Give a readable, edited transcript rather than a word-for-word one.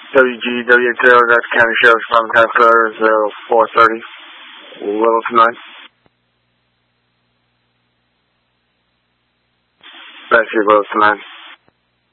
WGW0, that's County Sheriff's Department, task order 0430, Littleton 9. That's your Littleton 9.